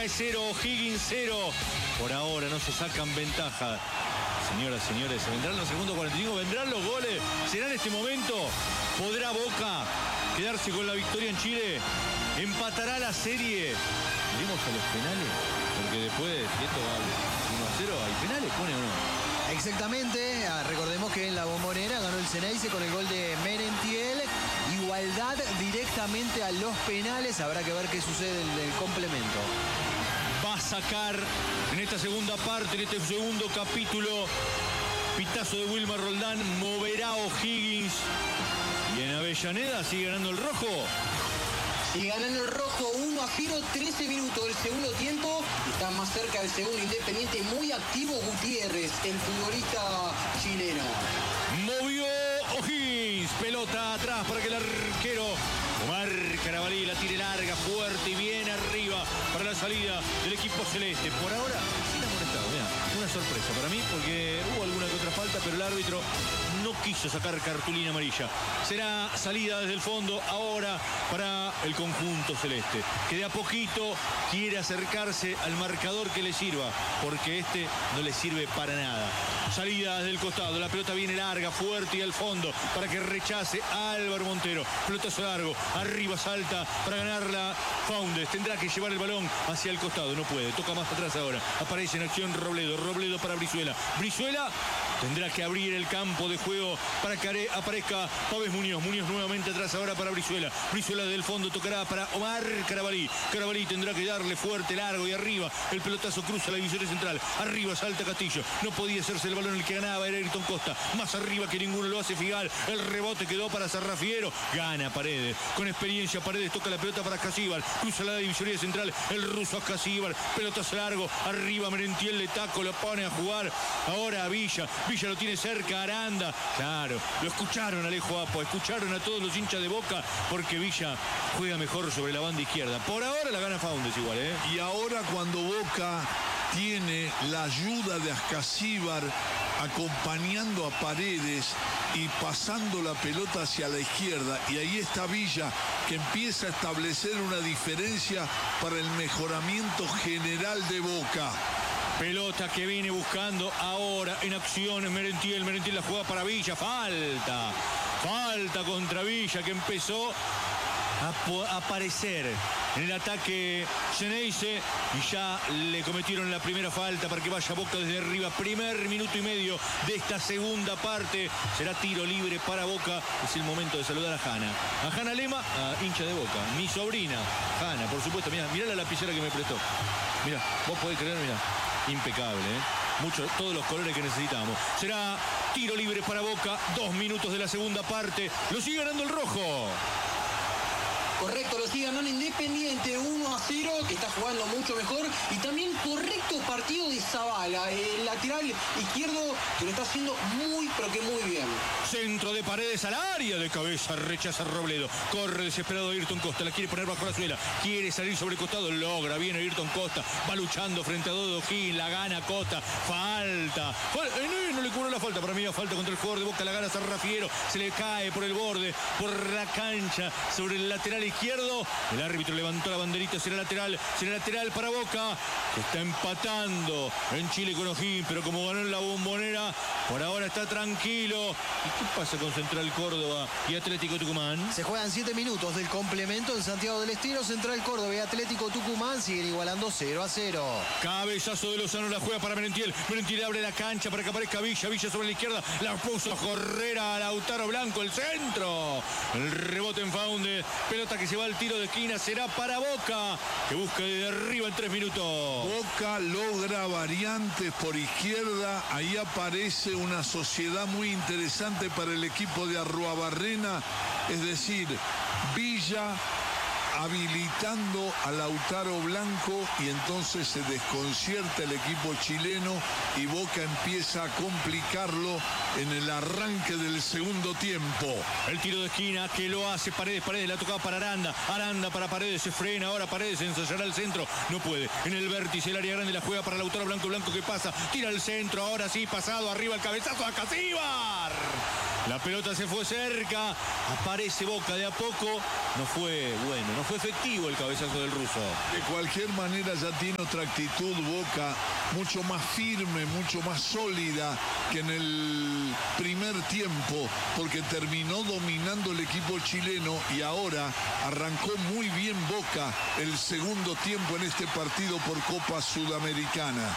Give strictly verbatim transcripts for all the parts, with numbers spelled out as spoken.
Peláez cero, O'Higgins cero. Por ahora no se sacan ventaja. Señoras, señores, vendrán los segundos cuarenta y cinco, vendrán los goles. ¿Será en este momento? ¿Podrá Boca quedarse con la victoria en Chile? ¿Empatará la serie? ¿Iremos a los penales? Porque después de esto va uno a cero, ¿hay penales? ¿Pone o no? Exactamente, ah, recordemos que en la Bombonera ganó el Ceneice con el gol de Merentiel. Igualdad directamente a los penales, habrá que ver qué sucede en el complemento. Va a sacar en esta segunda parte, en este segundo capítulo, pitazo de Wilmar Roldán, moverá O'Higgins. Y en Avellaneda sigue ganando el rojo. Sigue ganando el rojo uno a cero, trece minutos del segundo tiempo. Está más cerca del segundo Independiente, muy activo Gutiérrez, el futbolista chileno. Movió O'Higgins, pelota atrás para que el arquero Omar Carabalí la tire larga, fuerte y bien arriba para la salida del equipo celeste. Por ahora, sin amonestado, mira, una sorpresa para mí porque hubo alguna que otra falta, pero el árbitro no quiso sacar cartulina amarilla. Será salida desde el fondo ahora para el conjunto celeste, que de a poquito quiere acercarse al marcador que le sirva, porque este no le sirve para nada. Salida desde el costado, la pelota viene larga, fuerte y al fondo para que rechace a Álvaro Montero. Pelotazo largo, arriba salta para ganarla Faúndez. Tendrá que llevar el balón hacia el costado, no puede, toca más atrás ahora. Aparece en acción Robledo, Robledo para Brizuela. Brizuela tendrá que abrir el campo de juego para que aparezca Pávez Muñoz. Muñoz nuevamente atrás ahora para Brizuela. Brizuela del fondo tocará para Omar Carabalí. Carabalí tendrá que darle fuerte, largo y arriba. El pelotazo cruza la divisoria central. Arriba salta Castillo. No podía hacerse el balón el que ganaba, era Ayrton Costa. Más arriba que ninguno lo hace Figal. El rebote quedó para Sarrafiero. Gana Paredes. Con experiencia Paredes toca la pelota para Casíbar. Cruza la divisoria central. El ruso a Casíbar. Pelotazo largo. Arriba Merentiel de taco. Lo pone a jugar. Ahora a Villa. Villa lo tiene cerca. Aranda. Claro. Lo escucharon a Alejo Apo. Escucharon a todos los hinchas de Boca. Porque Villa juega mejor sobre la banda izquierda. Por ahora la gana Faúndez igual, ¿eh? Y ahora cuando Boca tiene la ayuda de Ascasíbar acompañando a Paredes y pasando la pelota hacia la izquierda, y ahí está Villa que empieza a establecer una diferencia para el mejoramiento general de Boca. Pelota que viene buscando ahora en acción Merentiel. Merentiel la juega para Villa. Falta. Falta contra Villa que empezó a aparecer en el ataque Ceneice y ya le cometieron la primera falta para que vaya Boca desde arriba. Primer minuto y medio de esta segunda parte. Será tiro libre para Boca. Es el momento de saludar a Hanna. A Hanna Lema, a hincha de Boca. Mi sobrina, Hanna, por supuesto. Mirá, mirá la lapicera que me prestó. Mirá, vos podés creer, mirá. Impecable, ¿eh? Mucho, todos los colores que necesitamos. Será tiro libre para Boca. Dos minutos de la segunda parte. Lo sigue ganando el rojo. Correcto, lo sigue ganando Independiente uno a cero, que está jugando mucho mejor. Y también correcto partido de Zavala, el lateral izquierdo, que lo está haciendo muy, pero que muy bien. Centro de Paredes al área, de cabeza, rechaza Robledo. Corre desesperado Ayrton Costa, la quiere poner bajo la suela. Quiere salir sobre el costado, logra bien Ayrton Costa. Va luchando frente a Dodo Gil, la gana Costa. Falta. No, no le cobró la falta, para mí la falta contra el jugador de Boca, la gana Sarrafiero. Se le cae por el borde, por la cancha, sobre el lateral izquierdo. El árbitro levantó la banderita, será lateral, será lateral para Boca, que está empatando en Chile con O'Higgins, pero como ganó en la Bombonera, por ahora está tranquilo. ¿Y qué pasa con Central Córdoba y Atlético Tucumán? Se juegan siete minutos del complemento en Santiago del Estero. Central Córdoba y Atlético Tucumán siguen igualando cero a cero. Cabezazo de Lozano, la juega para Merentiel. Merentiel abre la cancha para que aparezca Villa. Villa sobre la izquierda, la puso a correr a Lautaro Blanco, el centro. El rebote en Faúndez. Pelota que se va al tiro de esquina, será para Boca, que busca desde arriba en tres minutos. Boca logra variantes por izquierda. Ahí aparece una sociedad muy interesante para el equipo de Arruabarrena, es decir, Villa habilitando a Lautaro Blanco, y entonces se desconcierta el equipo chileno y Boca empieza a complicarlo en el arranque del segundo tiempo. El tiro de esquina que lo hace Paredes, Paredes la tocaba para Aranda, Aranda para Paredes, se frena ahora Paredes, ensayará el centro, no puede, en el vértice el área grande la juega para Lautaro Blanco, Blanco que pasa, tira el centro, ahora sí, pasado, arriba el cabezazo a Casíbar. La pelota se fue cerca. Aparece Boca de a poco. No fue bueno, no fue efectivo el cabezazo del ruso. De cualquier manera ya tiene otra actitud Boca, mucho más firme, mucho más sólida que en el primer tiempo, porque terminó dominando el equipo chileno y ahora arrancó muy bien Boca el segundo tiempo en este partido por Copa Sudamericana.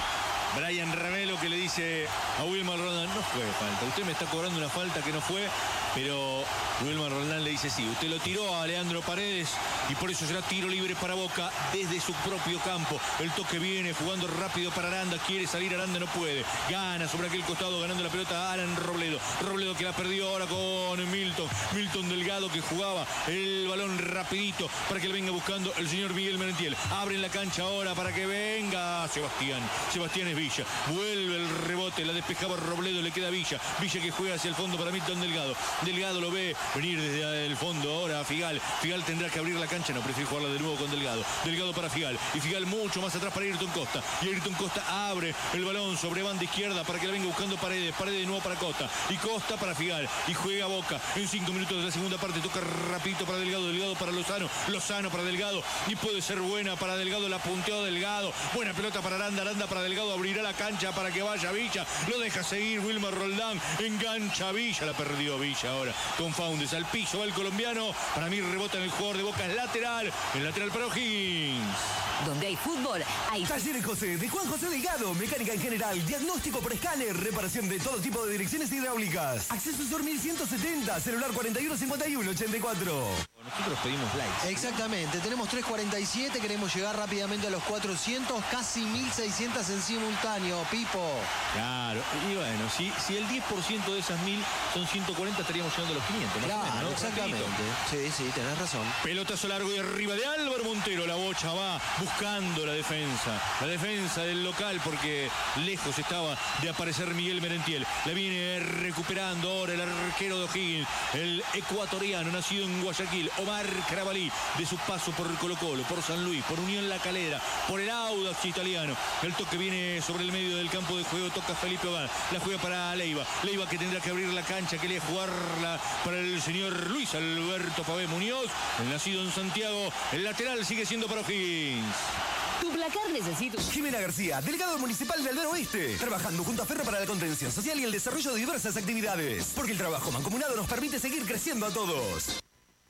Brian Ravelo que le dice a Wilmar Roldán, no fue falta, usted me está cobrando una falta que no fue, pero Wilmar Roldán le dice sí, usted lo tiró a Leandro Paredes y por eso será tiro libre para Boca desde su propio campo. El toque viene jugando rápido para Aranda, quiere salir Aranda, no puede, gana sobre aquel costado ganando la pelota a Alan Robledo, Robledo que la perdió ahora con Milton, Milton Delgado que jugaba el balón rapidito para que le venga buscando el señor Miguel Merentiel, abre en la cancha ahora para que venga Sebastián, Sebastián es Villa, vuelve el rebote, la despejaba Robledo, le queda Villa, Villa que juega hacia el fondo para Milton Delgado, Delgado lo ve venir desde el fondo ahora a Figal, Figal tendrá que abrir la cancha, no, prefiere jugarla de nuevo con Delgado, Delgado para Figal, y Figal mucho más atrás para Ayrton Costa, y Ayrton Costa abre el balón sobre banda izquierda para que la venga buscando Paredes, Paredes de nuevo para Costa, y Costa para Figal, y juega Boca, en cinco minutos de la segunda parte, toca rapidito para Delgado, Delgado para Lozano, Lozano para Delgado, y puede ser buena para Delgado, la punteó Delgado, buena pelota para Aranda, Aranda para Delgado, abrirá la cancha para que vaya Villa, lo deja seguir Wilmar Roldán, engancha Villa, la perdió Villa ahora con Faundes, al piso va el colombiano, para mí rebota en el jugador de Boca, es lateral, el lateral para O'Higgins. Donde hay fútbol, hay... Talleres José, de Juan José Delgado, mecánica en general, diagnóstico por escáner, reparación de todo tipo de direcciones hidráulicas. Acceso Sur mil ciento setenta, celular cuarenta y uno cincuenta y uno ochenta y cuatro. Nosotros pedimos likes. Exactamente, tenemos tres cuarenta y siete, queremos llegar rápidamente a los cuatrocientos, casi mil seiscientos en simultáneo, Pipo. Claro, y bueno, si, si el diez por ciento de esas mil son ciento cuarenta, estaríamos llegando a los quinientos. Claro, Más o menos, ¿no? exactamente. Sí, sí, tenés razón. Pelotazo largo y arriba de Álvaro Montero. La bocha va buscando la defensa. La defensa del local porque lejos estaba de aparecer Miguel Merentiel. La viene recuperando ahora el arquero de O'Higgins, el ecuatoriano nacido en Guayaquil, Omar Carabalí, de su paso por Colo Colo, por San Luis, por Unión La Calera, por el Audax italiano. El toque viene sobre el medio del campo de juego, toca Felipe Hogar, la juega para Leiva. Leiva que tendrá que abrir la cancha, que le jugarla para el señor Luis Alberto Pavé Muñoz, el nacido en Santiago. El lateral sigue siendo para O'Higgins. Tu placar necesita... Jimena García, delegado municipal de Aldero Oeste, trabajando junto a Ferro para la contención social y el desarrollo de diversas actividades. Porque el trabajo mancomunado nos permite seguir creciendo a todos.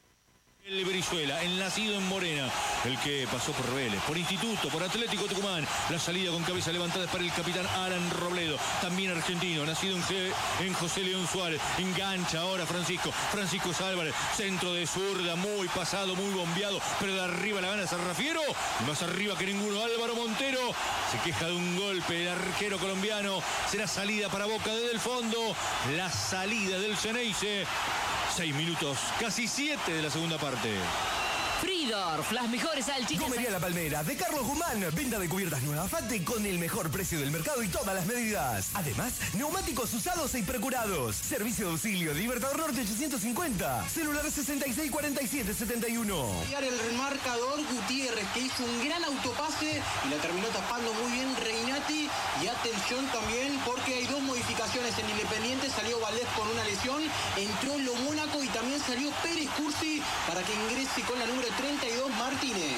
El Brizuela, el nacido en Morena, el que pasó por Vélez, por Instituto, por Atlético Tucumán. La salida con cabeza levantada es para el capitán Alan Robledo, también argentino, nacido en, G en José León Suárez. Engancha ahora Francisco, Francisco Álvarez, centro de zurda, muy pasado, muy bombeado, pero de arriba la gana Sarrafiero, y más arriba que ninguno Álvaro Montero. Se queja de un golpe el arquero colombiano, será salida para Boca desde el fondo, la salida del Ceneice. Seis minutos, casi siete de la segunda parte. Fridorf, las mejores salchichas. Comería La Palmera, de Carlos Guzmán. Venta de cubiertas Nueva Fate con el mejor precio del mercado y todas las medidas. Además, neumáticos usados e procurados. Servicio de auxilio, Libertador Norte ochocientos cincuenta. Celular sesenta y seis cuarenta y siete setenta y uno. El remarcador Gutiérrez, que hizo un gran autopase y la terminó tapando muy bien Reinati. Y atención también porque hay dos modificaciones en Independiente. Salió Valdés con una lesión, entró Lo Mónaco y también salió Pérez Cursi para que ingrese con la número treinta y dos Martínez.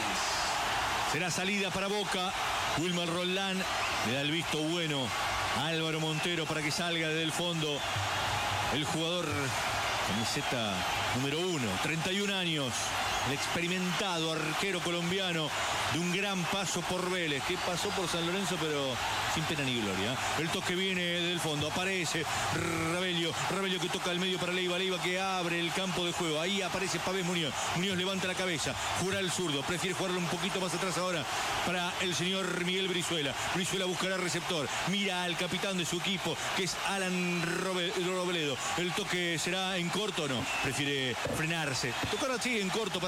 Será salida para Boca. Wilmar Roldán le da el visto bueno a Álvaro Montero para que salga desde el fondo. El jugador camiseta número uno, treinta y un años. El experimentado arquero colombiano de un gran paso por Vélez, que pasó por San Lorenzo pero sin pena ni gloria. El toque viene del fondo, aparece Rabelio, Rabelio que toca al medio para Leiva, Leiva que abre el campo de juego, ahí aparece Pavé Muñoz, Muñoz levanta la cabeza, jura el zurdo, prefiere jugarlo un poquito más atrás ahora para el señor Miguel Brizuela. Brizuela buscará receptor, mira al capitán de su equipo que es Alan Robledo. El toque será en corto o no, prefiere frenarse, tocar así en corto para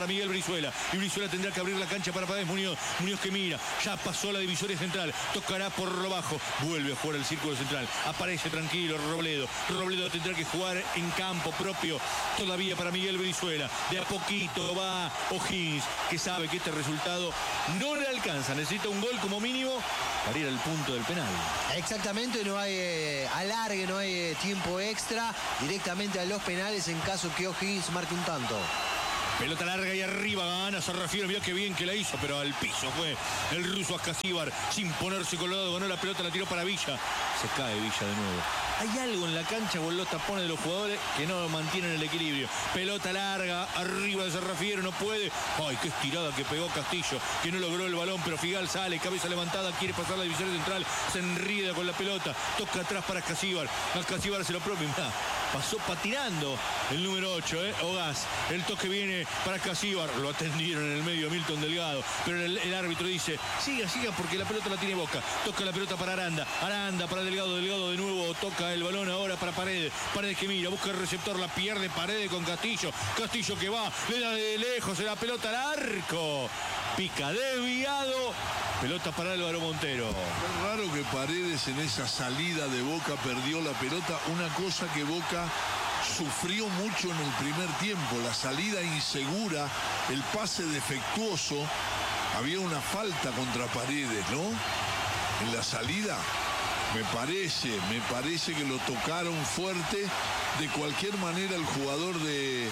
para Miguel Brizuela. Y Brizuela tendrá que abrir la cancha para Páez Muñoz. Muñoz que mira, ya pasó la divisoria central. Tocará por lo bajo. Vuelve a jugar el círculo central. Aparece tranquilo Robledo. Robledo tendrá que jugar en campo propio todavía para Miguel Brizuela. De a poquito va O'Higgins, que sabe que este resultado no le alcanza. Necesita un gol como mínimo para ir al punto del penal. Exactamente, no hay eh, alargue, no hay eh, tiempo extra. Directamente a los penales en caso que O'Higgins marque un tanto. Pelota larga y arriba, gana Sarrafiero, vio qué bien que la hizo, pero al piso fue el ruso Ascasíbar, sin ponerse colorado, ganó la pelota, la tiró para Villa. Se cae Villa de nuevo. Hay algo en la cancha con los tapones de los jugadores que no mantienen el equilibrio. Pelota larga, arriba de Sarrafiero, no puede. Ay, qué estirada que pegó Castillo, que no logró el balón, pero Figal sale, cabeza levantada, quiere pasar la divisoria central, se enrida con la pelota, toca atrás para Ascasíbar. Ascasíbar se lo propio, mirá, pasó patinando el número ocho, eh, Ogaz. El toque viene para Ascasíbar, lo atendieron en el medio a Milton Delgado, pero el, el árbitro dice, siga, siga, porque la pelota la tiene Boca. Toca la pelota para Aranda, Aranda para Delgado, Delgado de nuevo, toca el balón ahora para Paredes, Paredes que mira, busca el receptor, la pierde Paredes con Castillo, Castillo que va, le da de lejos, la pelota al arco, pica, desviado, pelota para Álvaro Montero. Es raro que Paredes en esa salida de Boca perdió la pelota, una cosa que Boca sufrió mucho en el primer tiempo, la salida insegura, el pase defectuoso, había una falta contra Paredes, ¿no? En la salida, me parece, me parece que lo tocaron fuerte. De cualquier manera el jugador de,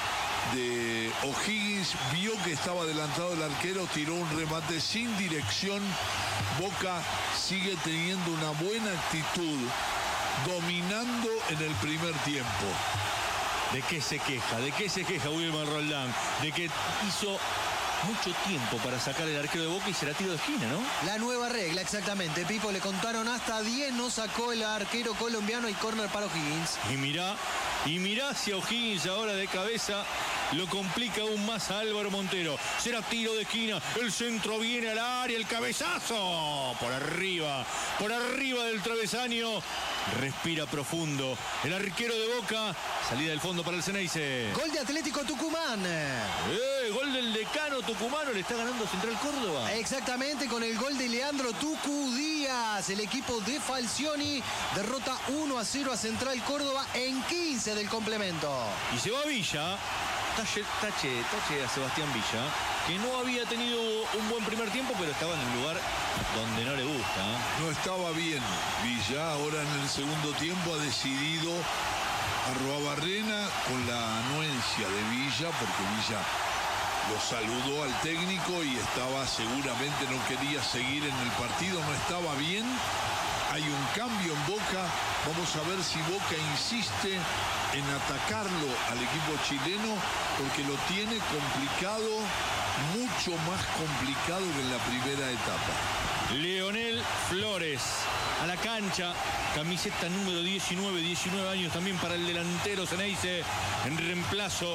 de O'Higgins vio que estaba adelantado el arquero, tiró un remate sin dirección. Boca sigue teniendo una buena actitud, dominando en el primer tiempo. ¿De qué se queja? ¿De qué se queja Wilmer Roldán? De que hizo mucho tiempo para sacar el arquero de Boca y será tiro de esquina, ¿no? La nueva regla, exactamente. Pipo, le contaron hasta diez, no sacó el arquero colombiano y córner para O'Higgins. Y mirá, y mirá si a O'Higgins ahora de cabeza lo complica aún más a Álvaro Montero. Será tiro de esquina, el centro viene al área, el cabezazo por arriba, por arriba del travesaño. Respira profundo el arquero de Boca, salida del fondo para el Ceneice. Gol de Atlético Tucumán. Eh, gol del decano tucumano, le está ganando Central Córdoba. Exactamente, con el gol de Leandro Tucu Díaz. El equipo de Falcioni derrota uno a cero a Central Córdoba en quince del complemento. Y se va Villa. Tache, tache, tache a Sebastián Villa, que no había tenido un buen primer tiempo, pero estaba en un lugar donde no le gusta. No estaba bien Villa, ahora en el segundo tiempo ha decidido Arruabarrena con la anuencia de Villa, porque Villa lo saludó al técnico y estaba seguramente, no quería seguir en el partido, no estaba bien. Hay un cambio en Boca, vamos a ver si Boca insiste en atacarlo al equipo chileno, porque lo tiene complicado, mucho más complicado que en la primera etapa. Leonel Flores a la cancha, camiseta número diecinueve, diecinueve años también para el delantero Ceneice, en reemplazo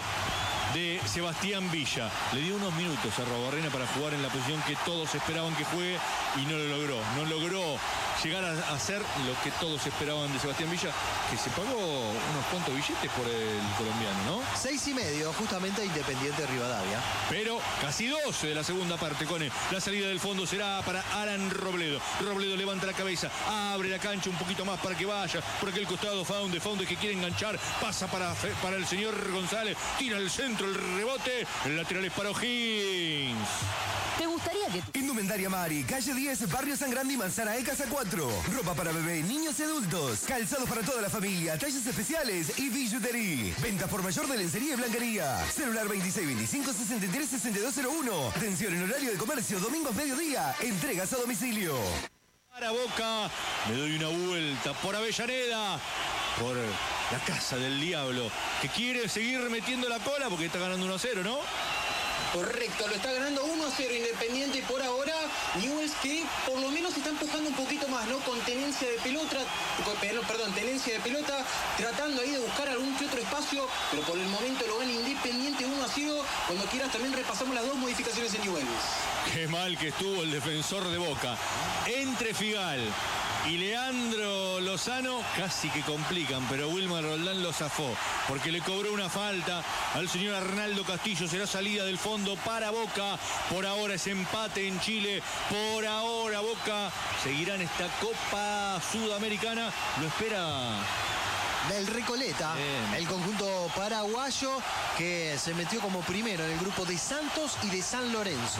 de Sebastián Villa. Le dio unos minutos a Arruabarrena para jugar en la posición que todos esperaban que juegue y no lo logró. No logró llegar a hacer lo que todos esperaban de Sebastián Villa, que se pagó unos cuantos billetes por el colombiano, ¿no? Seis y medio, justamente a Independiente Rivadavia. Pero casi doce de la segunda parte, con él. La salida del fondo será para Alan Robledo. Robledo levanta la cabeza, abre la cancha un poquito más para que vaya por aquel costado. Faunde, Faunde que quiere enganchar, pasa para, para el señor González, tira el centro, el rebote, el lateral es para O'Higgins. ¿Te gustaría que tu... Indumentaria Mari, calle diez, Barrio San Grande y Manzana E, Casa cuatro. Ropa para bebé, niños y adultos. Calzados para toda la familia, talles especiales y billutería. Venta por mayor de lencería y blanquería. Celular veintiséis veinticinco sesenta y tres sesenta y dos cero uno. Atención en horario de comercio, domingos mediodía. Entregas a domicilio. Para Boca, me doy una vuelta por Avellaneda, por la casa del diablo, que quiere seguir metiendo la cola porque está ganando uno a cero, ¿no? Correcto, lo está ganando uno a cero Independiente por ahora. Newell's que por lo menos está empujando un poquito más, ¿no? Con tenencia de pelota, perdón, tenencia de pelota, tratando ahí de buscar algún que otro espacio, pero por el momento lo gana Independiente uno a cero. Cuando quieras también repasamos las dos modificaciones en Newell's. Qué mal que estuvo el defensor de Boca. Entre Figal y Leandro Lozano casi que complican, pero Wilmar Roldán lo zafó porque le cobró una falta al señor Arnaldo Castillo. Será salida del fondo para Boca. Por ahora es empate en Chile. Por ahora Boca seguirá en esta Copa Sudamericana. Lo espera del Recoleta, Bien. el conjunto paraguayo que se metió como primero en el grupo de Santos y de San Lorenzo.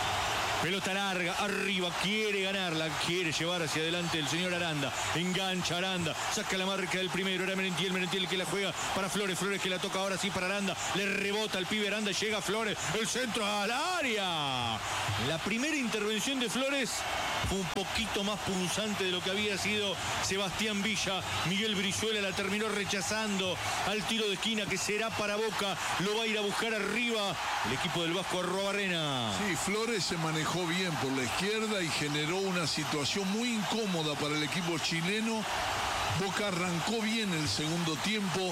Pelota larga, arriba, quiere ganarla, quiere llevar hacia adelante el señor Aranda. Engancha Aranda, saca la marca del primero, era Merentiel, Merentiel que la juega para Flores, Flores que la toca ahora sí para Aranda. Le rebota al pibe Aranda, llega Flores, el centro al área. La primera intervención de Flores fue un poquito más punzante de lo que había sido Sebastián Villa. Miguel Brizuela la terminó rechazando al tiro de esquina que será para Boca. Lo va a ir a buscar arriba el equipo del Vasco Arruabarrena. Sí, Flores se manejó bien por la izquierda y generó una situación muy incómoda para el equipo chileno. Boca arrancó bien el segundo tiempo,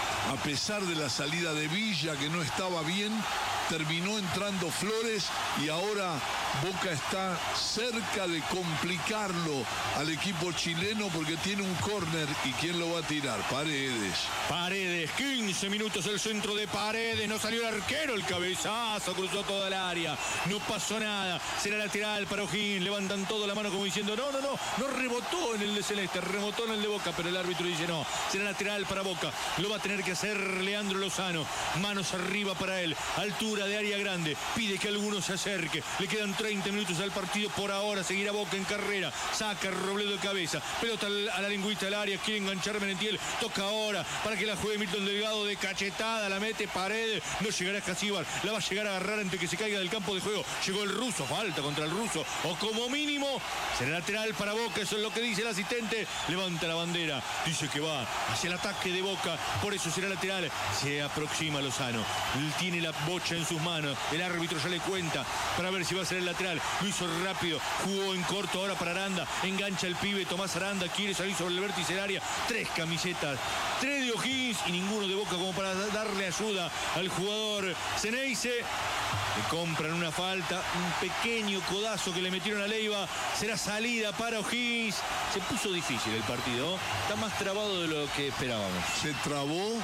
a pesar de la salida de Villa que no estaba bien. Terminó entrando Flores y ahora Boca está cerca de complicarlo al equipo chileno porque tiene un córner. ¿Y quién lo va a tirar? Paredes. Paredes, quince minutos el centro de Paredes. No salió el arquero, el cabezazo, cruzó toda el área. No pasó nada. Será lateral para O'Higgins. Levantan todo la mano como diciendo no, no, no. No rebotó en el de Celeste, rebotó en el de Boca, pero el árbitro dice no. Será lateral para Boca. Lo va a tener que hacer Leandro Lozano. Manos arriba para él. Altura de área grande. Pide que alguno se acerque. Le quedan treinta minutos al partido. Por ahora seguirá Boca en carrera. Saca Robledo de cabeza. Pelota a la lengüita del área. Quiere enganchar Merentiel. Toca ahora para que la juegue Milton Delgado de cachetada. La mete Paredes. No llegará a Casíbar. La va a llegar a agarrar antes que se caiga del campo de juego. Llegó el ruso. Falta contra el ruso. O como mínimo será lateral para Boca. Eso es lo que dice el asistente. Levanta la bandera. Dice que va hacia el ataque de Boca. Por eso será lateral. Se aproxima Lozano. Tiene la bocha en sus manos. El árbitro ya le cuenta para ver si va a ser el lateral. Lo hizo rápido, jugó en corto ahora para Aranda. Engancha el pibe Tomás Aranda, quiere salir sobre el vértice del área. Tres camisetas, tres de O'Higgins y ninguno de Boca como para darle ayuda al jugador Ceneice. Le compran una falta, un pequeño codazo que le metieron a Leiva. Será salida para O'Higgins. Se puso difícil el partido, está más trabado de lo que esperábamos. Se trabó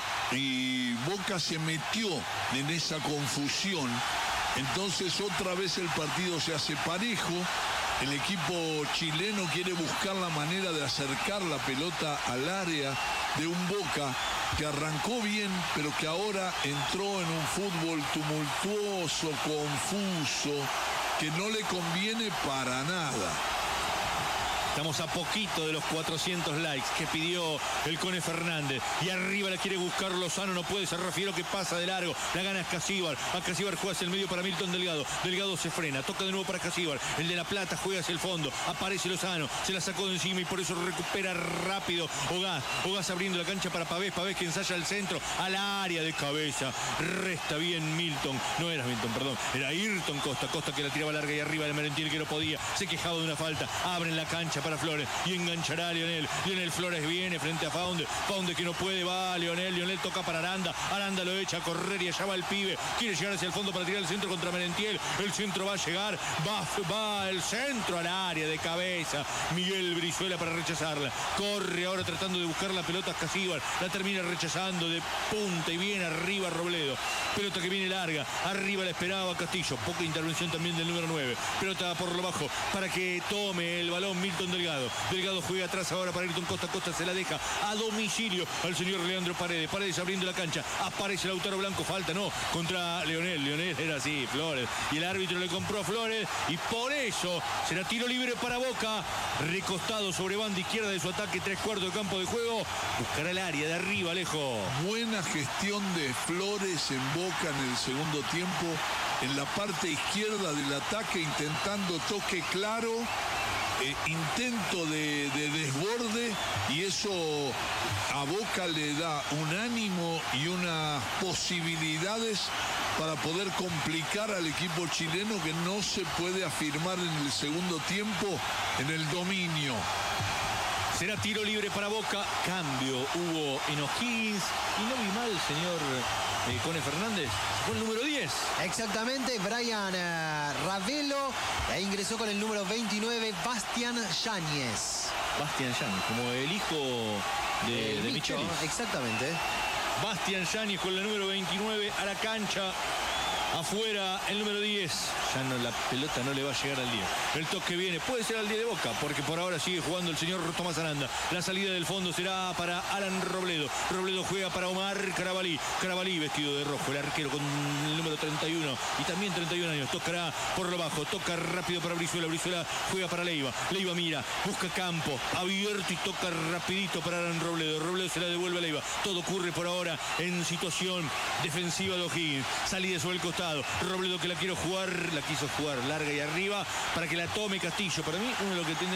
y Boca se metió en esa confusión. Entonces otra vez el partido se hace parejo. El equipo chileno quiere buscar la manera de acercar la pelota al área de un Boca que arrancó bien, pero que ahora entró en un fútbol tumultuoso, confuso, que no le conviene para nada. Estamos a poquito de los cuatrocientos likes que pidió el Cone Fernández. Y arriba la quiere buscar Lozano, no puede, se refiere que pasa de largo. La gana Casíbar. A Casíbar juega hacia el medio para Milton Delgado. Delgado se frena, toca de nuevo para Casíbar. El de La Plata juega hacia el fondo. Aparece Lozano, se la sacó de encima y por eso recupera rápido Ogaz. Ogaz abriendo la cancha para Pavés. Pavés que ensaya al centro, al área de cabeza. Resta bien Milton. No era Milton, perdón. Era Ayrton Costa. Costa que la tiraba larga y arriba de Merentiel que no podía. Se quejaba de una falta. Abren la cancha para Flores y enganchará a Lionel. Lionel Flores viene frente a Faunde. Faunde que no puede, va a Lionel. Lionel toca para Aranda. Aranda lo echa a correr y allá va el pibe. Quiere llegar hacia el fondo para tirar el centro contra Merentiel. El centro va a llegar. Va, va el centro al área de cabeza. Miguel Brizuela para rechazarla. Corre ahora tratando de buscar la pelota Casíbar. La termina rechazando de punta y viene arriba Robledo. Pelota que viene larga. Arriba la esperaba Castillo. Poca intervención también del número nueve. Pelota por lo bajo para que tome el balón Milton Delgado. Delgado juega atrás ahora para Ayrton Costa. Costa se la deja a domicilio al señor Leandro Paredes. Paredes abriendo la cancha. Aparece Lautaro Blanco. Falta, no. Contra Leonel. Leonel era así, Flores. Y el árbitro le compró a Flores. Y por eso será tiro libre para Boca. Recostado sobre banda izquierda de su ataque. Tres cuartos de campo de juego. Buscará el área de arriba, Alejo. Buena gestión de Flores en Boca en el segundo tiempo. En la parte izquierda del ataque intentando toque claro. Eh, intento de, de desborde y eso a Boca le da un ánimo y unas posibilidades para poder complicar al equipo chileno que no se puede afirmar en el segundo tiempo en el dominio. Será tiro libre para Boca. Cambio hubo en O'Higgins. Y no vi mal, señor eh, Cone Fernández. Fue el número diez. Exactamente, Brian uh, Ravelo. E ingresó con el número veintinueve, Bastián Yáñez. Bastian Yáñez, como el hijo de, El de bicho, Micheli. exactamente. Bastian Yáñez con la número veintinueve a la cancha. Afuera el número diez. Ya no, la pelota no le va a llegar al diez. El toque viene, puede ser al diez de Boca, porque por ahora sigue jugando el señor Tomás Aranda. La salida del fondo será para Alan Robledo. Robledo juega para Omar Carabalí. Carabalí vestido de rojo, el arquero con el número treinta y uno y también treinta y un años. Tocará por lo bajo, toca rápido para Brizuela. Brizuela juega para Leiva. Leiva mira, busca campo, abierto y toca rapidito para Alan Robledo. Robledo se la devuelve a Leiva. Todo ocurre por ahora en situación defensiva de O'Higgins. Salida sobre el costado. Robledo que la quiero jugar, la quiso jugar larga y arriba para que la tome Castillo. Para mí, uno de los que tiene